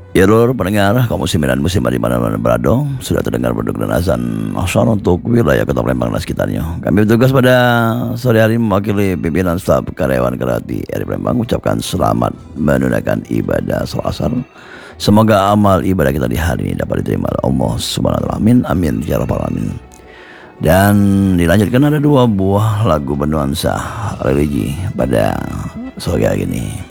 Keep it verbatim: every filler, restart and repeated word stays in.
Ya lur pendengar kaum muslimin dan muslimat di mana-mana berada, sudah terdengar beduk dan azan asyar untuk wilayah Kota Palembang dan sekitarnya. Kami bertugas pada sore hari mewakili pimpinan staf karyawan Kerati R I Palembang mengucapkan selamat menunaikan ibadah sholat asar. Semoga amal ibadah kita di hari ini dapat diterima oleh Allah Subhanahu wa taala. Amin amin ya rabbal alamin. Dan dilanjutkan ada dua buah lagu bernuansa religi pada sore hari ini.